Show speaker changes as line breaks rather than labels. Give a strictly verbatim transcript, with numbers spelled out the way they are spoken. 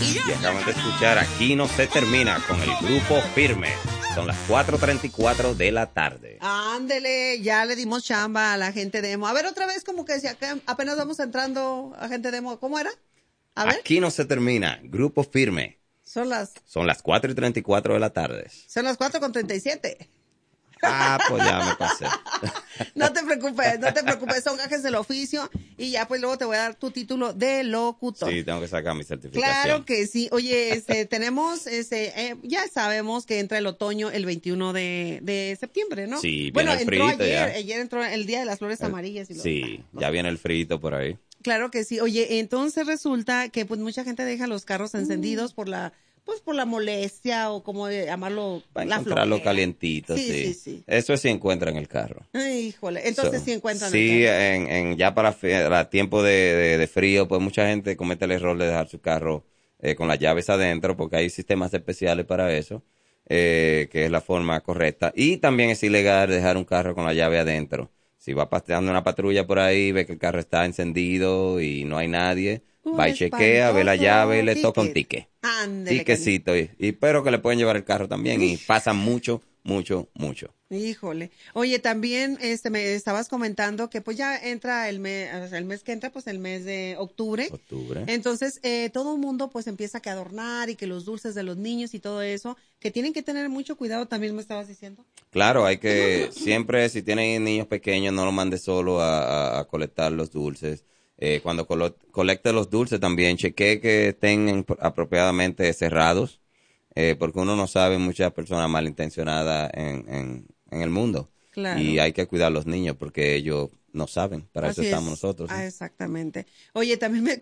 Y acabamos de escuchar Aquí no se termina con el grupo Firme. Son las cuatro treinta y cuatro de la tarde.
Ándele, ya le dimos chamba a la gente demo. A ver, otra vez como que si acá apenas vamos entrando a gente demo. ¿Cómo era? A ver.
Aquí no se termina, grupo Firme.
Son las...
Son las cuatro y treinta y cuatro de la tarde.
Son las cuatro con treinta y siete.
Ah, pues ya me pasé.
No te preocupes, no te preocupes, son gajes del oficio y ya pues luego te voy a dar tu título de locutor.
Sí, tengo que sacar mi certificación.
Claro que sí. Oye, este, tenemos, este, eh, ya sabemos que entra el otoño el veintiuno de, de septiembre, ¿no?
Sí,
bueno,
viene el
entró
frito
ayer,
ya.
ayer entró el Día de las Flores
El-
Amarillas. Y lo-
Sí, ya viene el frito por ahí.
Claro que sí. Oye, entonces resulta que pues mucha gente deja los carros encendidos por la, pues por la molestia o como eh, llamarlo,
Va a
la
encontrarlo
flojera.
calientito,
Sí,
sí.
sí, sí.
Eso es si encuentra en el carro.
Ay, híjole, entonces
So,
sí encuentran
Sí,
el carro.
en, en, ya para, fe- para tiempo de, de, de frío, pues mucha gente comete el error de dejar su carro eh, con las llaves adentro, porque hay sistemas especiales para eso, eh, que es la forma correcta. Y también es ilegal dejar un carro con la llave adentro. Si va paseando una patrulla por ahí, ve que el carro está encendido y no hay nadie,
Un
va y chequea, ve la
espantoso
llave y le toca un
ticket.
ticket.
Ándele,
Tiquecito. Y, y pero que le pueden llevar el carro también y pasa mucho, mucho, mucho.
Híjole. Oye, también este me estabas comentando que pues ya entra el mes, el mes que entra, pues el mes de octubre.
Octubre.
Entonces, eh, todo el mundo pues empieza que a adornar y que los dulces de los niños y todo eso, que tienen que tener mucho cuidado, también me estabas diciendo.
Claro, hay que siempre, si tienen niños pequeños, no los mande solo a, a- a colectar los dulces. Eh, cuando colo- colecte los dulces también, chequee que estén en- apropiadamente cerrados, eh, porque uno no sabe, muchas personas malintencionadas en, en, en el mundo.
Claro.
Y hay que cuidar a los niños porque ellos no saben, para eso
Así
estamos
es.
nosotros. ¿sí?
Ah, exactamente. Oye, también me